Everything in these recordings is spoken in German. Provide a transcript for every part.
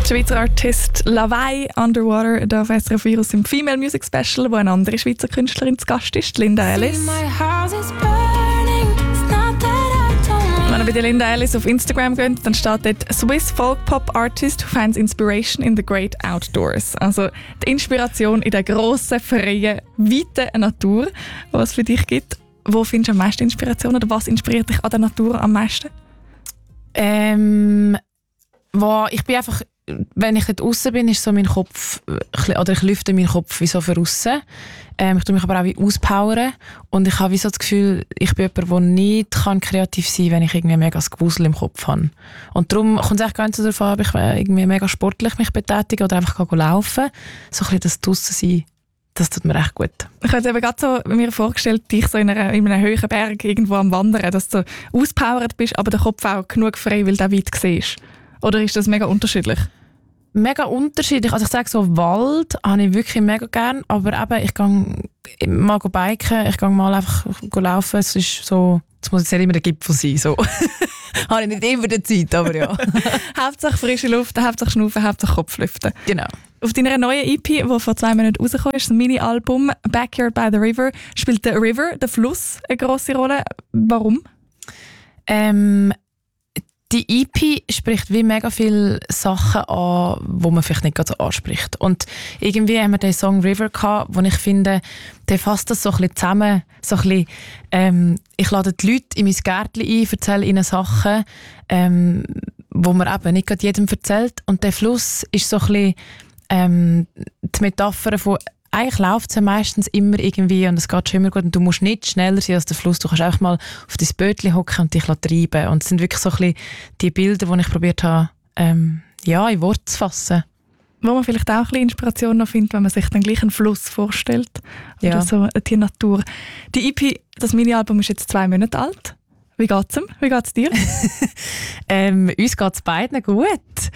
Schweizer Artist Lavai Underwater hier auf SRF 4 aus dem Female Music Special, wo eine andere Schweizer Künstlerin zu Gast ist, Linda Ellis. Wenn ihr bei der Linda Ellis auf Instagram geht, dann steht dort «Swiss Folk Pop Artist who finds inspiration in the great outdoors». Also die Inspiration in der grossen, freien, weiten Natur, die es für dich gibt. Wo findest du am meisten Inspiration oder was inspiriert dich an der Natur am meisten? Ich bin einfach, wenn ich dort draussen bin, ist so mein Kopf, oder ich lüfte meinen Kopf wie so für aussen. Ich tue mich aber auch wie auspowern und ich habe wie so das Gefühl, ich bin jemand, der nicht kreativ sein kann, wenn ich irgendwie mega das Gewusel im Kopf habe. Und darum kommt es echt ganz darauf an, ob ich irgendwie mega sportlich mich betätige oder einfach laufen. So ein bisschen das Draussen-Sein, das tut mir echt gut. Ich habe mir gerade so mir vorgestellt, dich so in einem hohen Berg irgendwo am Wandern, dass du auspowert bist, aber der Kopf auch genug frei, weil du weit siehst. Oder ist das mega unterschiedlich? Mega unterschiedlich. Also ich sage so, Wald habe ich wirklich mega gern, aber eben, ich gehe mal biken, ich gehe mal einfach laufen. Es ist so, es muss jetzt nicht immer der Gipfel sein. So. Habe ich nicht immer die Zeit, aber ja. Hauptsache frische Luft, Hauptsache Schnaufen, Hauptsache Kopflüften. Genau. Auf deiner neuen EP, die vor 2 Monaten rausgekommen ist, das Mini-Album «Backyard by the River», spielt der River, der Fluss, eine grosse Rolle. Warum? Die EP spricht wie mega viele Sachen an, die man vielleicht nicht gerade so anspricht. Und irgendwie haben wir den Song «River» gehabt, wo ich finde, der fasst das so ein bisschen zusammen. So ein bisschen, ich lade die Leute in mein Gärtchen ein, erzähle ihnen Sachen, wo man eben nicht gerade jedem erzählt. Und der Fluss ist so ein bisschen die Metapher von, eigentlich läuft es ja meistens immer irgendwie und es geht schon immer gut und du musst nicht schneller sein als der Fluss. Du kannst einfach mal auf dein Bötchen hocken und dich treiben. Und es sind wirklich so ein bisschen die Bilder, die ich probiert habe, in Worte zu fassen. Wo man vielleicht auch ein bisschen Inspiration noch findet, wenn man sich dann gleich einen Fluss vorstellt. Oder so die Natur. Die EP, das Mini-Album, ist jetzt 2 Monate alt. Wie geht's ihm? Wie geht's dir? Uns geht's beiden gut.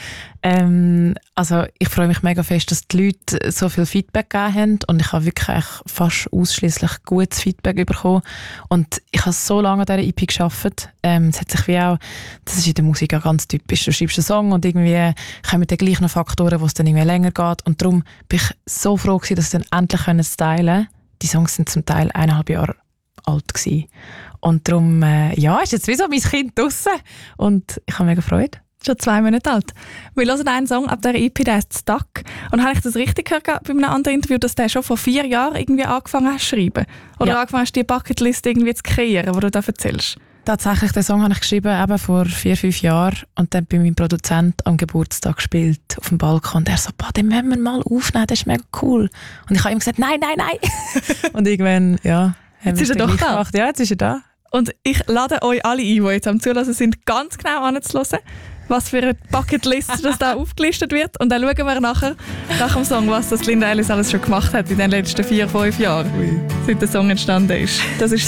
Also ich freue mich mega fest, dass die Leute so viel Feedback gegeben haben und ich habe wirklich fast ausschließlich gutes Feedback bekommen. Und ich habe so lange an dieser EP gearbeitet. Es hat sich wie auch, das ist in der Musik auch ganz typisch. Du schreibst einen Song und irgendwie kommen dann gleich noch Faktoren, wo es dann irgendwie länger geht. Und darum bin ich so froh gewesen, dass ich dann endlich stylen konnte. Die Songs sind zum Teil 1,5 Jahre alt gewesen. Und darum, ist jetzt wie so mein Kind draussen. Und ich habe mega Freude. Schon 2 Monate alt. Wir hören einen Song ab der EP, der ist «Stuck». Und habe ich das richtig gehört bei einem anderen Interview, dass der schon vor 4 Jahren irgendwie angefangen hast zu schreiben? Oder angefangen hast, die Bucketlist irgendwie zu kreieren, die du da erzählst? Tatsächlich, den Song habe ich geschrieben eben vor 4-5 Jahren und dann bei meinem Produzent am Geburtstag gespielt auf dem Balkon. Und er so, den müssen wir mal aufnehmen, das ist mega cool. Und ich habe ihm gesagt, nein. Und irgendwann, jetzt ist er doch da. Gemacht. Ja, jetzt ist er da. Und ich lade euch alle ein, die jetzt am Zulassen sind, ganz genau anzuhören, was für eine Bucketlist das da aufgelistet wird. Und dann schauen wir nachher, nach dem Song, was das Linda Ellis alles schon gemacht hat in den letzten 4-5 Jahren, seit der Song entstanden ist. Das ist